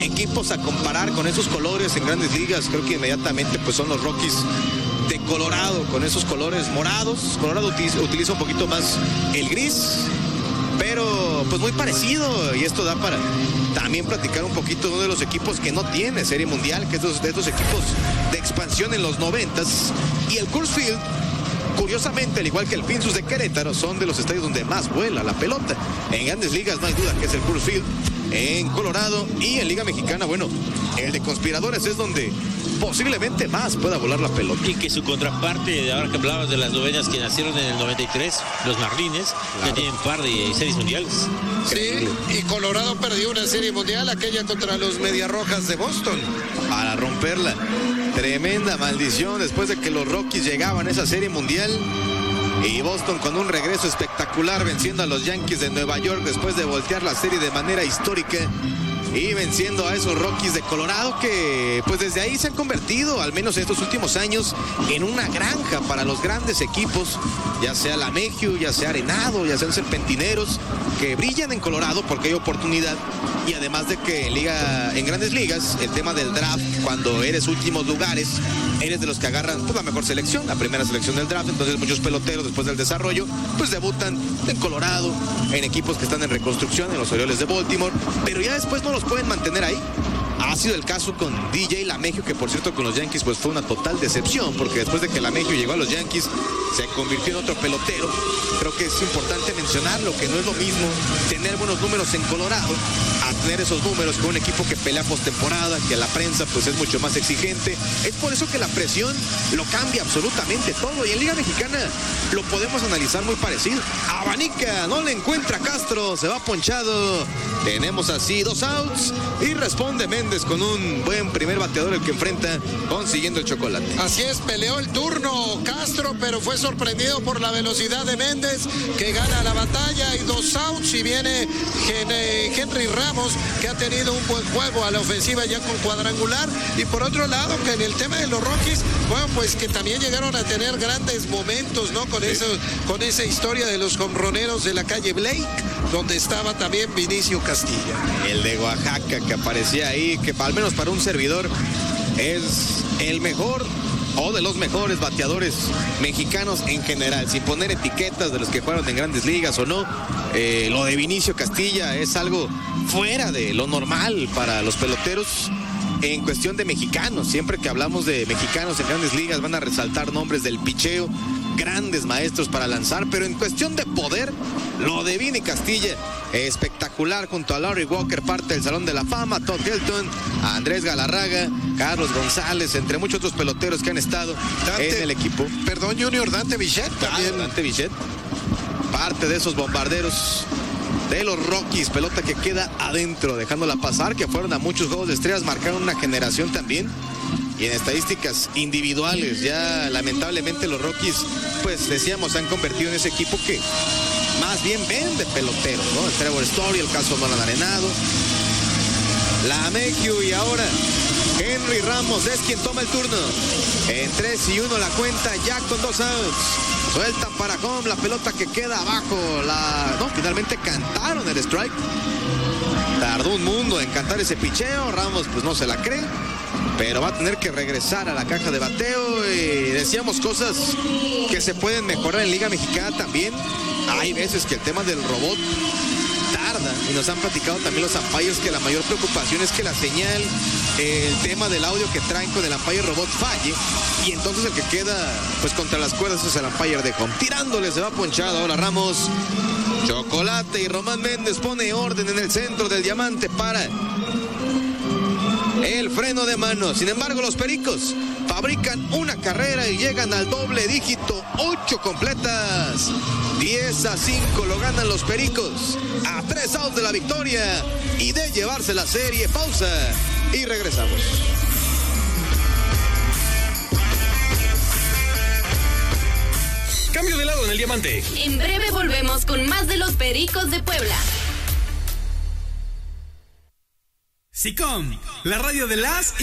equipos a comparar con esos colores en Grandes Ligas, creo que inmediatamente pues son los Rockies de Colorado, con esos colores morados. Colorado utiliza un poquito más el gris, pero pues muy parecido, y esto da para también platicar un poquito de uno de los equipos que no tiene Serie Mundial, que es de estos equipos de expansión en los 90s, y el Coors Field, curiosamente, al igual que el Pinsus de Querétaro, son de los estadios donde más vuela la pelota. En Grandes Ligas no hay duda que es el Coors Field en Colorado, y en Liga Mexicana, bueno, el de Conspiradores es donde posiblemente más pueda volar la pelota. Y que su contraparte, ahora que hablabas de las novenas que nacieron en el 93, los Marlines, claro, ya tienen par de series mundiales. Sí, y Colorado perdió una serie mundial, aquella contra los Mediarrojas de Boston. Para romperla. Tremenda maldición después de que los Rockies llegaban a esa serie mundial. Y Boston con un regreso espectacular, venciendo a los Yankees de Nueva York después de voltear la serie de manera histórica. Y venciendo a esos Rockies de Colorado que pues desde ahí se han convertido, al menos en estos últimos años, en una granja para los grandes equipos, ya sea la Mejio, ya sea Arenado, ya sean Serpentineros, que brillan en Colorado porque hay oportunidad. Y además de que en Grandes Ligas, el tema del draft, cuando eres últimos lugares, eres de los que agarran pues, la mejor selección, la primera selección del draft. Entonces muchos peloteros después del desarrollo pues debutan en Colorado, en equipos que están en reconstrucción, en los Orioles de Baltimore, pero ya después no los pueden mantener ahí. Ha sido el caso con DJ LaMegio, que por cierto con los Yankees pues fue una total decepción, porque después de que LaMegio llegó a los Yankees se convirtió en otro pelotero. Creo que es importante mencionarlo, que no es lo mismo tener buenos números en Colorado a tener esos números con un equipo que pelea postemporada, que la prensa pues es mucho más exigente. Es por eso que la presión lo cambia absolutamente todo, y en Liga Mexicana lo podemos analizar muy parecido. Abanica, no le encuentra Castro, se va ponchado. Tenemos así 2 outs y responde Méndez con un buen primer bateador el que enfrenta, consiguiendo el chocolate. Así es, peleó el turno Castro, pero fue sorprendido por la velocidad de Méndez, que gana la batalla, y 2 outs, y viene Henry Ramos, que ha tenido un buen juego a la ofensiva ya con cuadrangular. Y por otro lado, que en el tema de los Rockies, bueno, pues que también llegaron a tener grandes momentos, ¿no? Con esa historia de los jonroneros de la calle Blake, donde estaba también Vinicio Castilla. El de Oaxaca, que aparecía ahí, que al menos para un servidor es el mejor o de los mejores bateadores mexicanos en general, sin poner etiquetas de los que jugaron en Grandes Ligas o no. Lo de Vinicio Castilla es algo fuera de lo normal para los peloteros en cuestión de mexicanos. Siempre que hablamos de mexicanos en Grandes Ligas van a resaltar nombres del picheo, grandes maestros para lanzar, pero en cuestión de poder, lo de Vini Castilla, espectacular, junto a Larry Walker, parte del Salón de la Fama, Todd Helton, Andrés Galarraga, Carlos González, entre muchos otros peloteros que han estado en el equipo. Perdón, Junior, Dante Bichette también. Dante Bichette, parte de esos bombarderos de los Rockies, pelota que queda adentro, dejándola pasar, que fueron a muchos juegos de estrellas, marcaron una generación también. Y en estadísticas individuales, ya lamentablemente los Rockies, pues decíamos, se han convertido en ese equipo que más bien vende peloteros, ¿no? El Trevor Story, el caso Nolan Arenado, LaMegio, y ahora Henry Ramos es quien toma el turno. En 3-1 la cuenta, ya con 2 outs. Sueltan para home, la pelota que queda abajo. No, finalmente cantaron el strike. Tardó un mundo en cantar ese picheo. Ramos pues no se la cree, pero va a tener que regresar a la caja de bateo. Y decíamos cosas que se pueden mejorar en Liga Mexicana también. Hay veces que el tema del robot tarda, y nos han platicado también los umpires que la mayor preocupación es que la señal, el tema del audio que traen con el umpire robot falle, y entonces el que queda pues contra las cuerdas es el umpire de home. Tirándole, se va ponchado ahora Ramos. Chocolate, y Román Méndez pone orden en el centro del diamante para el freno de mano. Sin embargo, los Pericos fabrican una carrera y llegan al doble dígito, 8 completas. 10-5 lo ganan los Pericos, a 3 outs de la victoria y de llevarse la serie. Pausa y regresamos. Cambio de lado en el diamante. En breve volvemos con más de los Pericos de Puebla. SICOM, la radio de las